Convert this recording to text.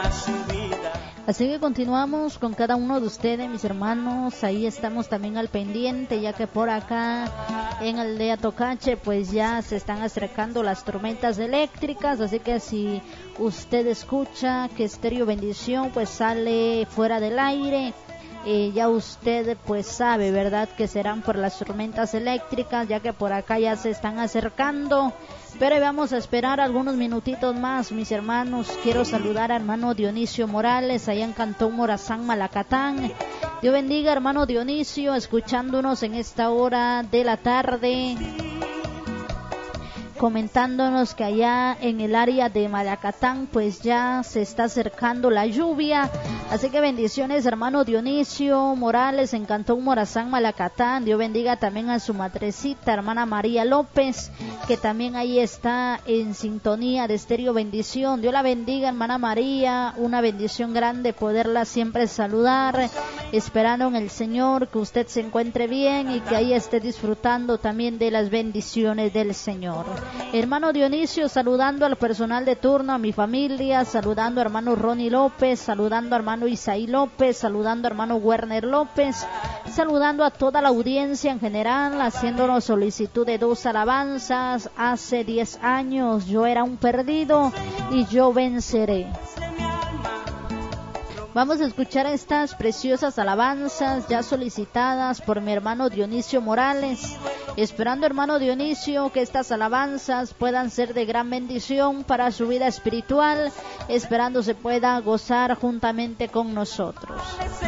Así que continuamos con cada uno de ustedes, mis hermanos. Ahí estamos también al pendiente, ya que por acá en Aldea Tocache pues ya se están acercando las tormentas eléctricas. Así que si usted escucha que Estéreo Bendición pues sale fuera del aire, ya usted pues sabe, ¿verdad?, que serán por las tormentas eléctricas, ya que por acá ya se están acercando. Pero vamos a esperar algunos minutitos más, mis hermanos. Quiero saludar a hermano Dionisio Morales, allá en Cantón Morazán, Malacatán. Dios bendiga, hermano Dionisio, escuchándonos en esta hora de la tarde, comentándonos que allá en el área de Malacatán pues ya se está acercando la lluvia. Así que bendiciones, hermano Dionisio Morales en Cantón Morazán, Malacatán. Dios bendiga también a su madrecita, hermana María López, que también ahí está en sintonía de Estéreo Bendición. Dios la bendiga, hermana María, una bendición grande poderla siempre saludar, esperando en el Señor que usted se encuentre bien y que ahí esté disfrutando también de las bendiciones del Señor. Hermano Dionisio, saludando al personal de turno, a mi familia, saludando a hermano Ronnie López, saludando a hermano Isaí López, saludando a hermano Werner López, saludando a toda la audiencia en general, haciéndonos solicitud de 2 alabanzas. Hace 10 años yo era un perdido y yo venceré. Vamos a escuchar estas preciosas alabanzas ya solicitadas por mi hermano Dionisio Morales, esperando, hermano Dionisio, que estas alabanzas puedan ser de gran bendición para su vida espiritual, esperando se pueda gozar juntamente con nosotros.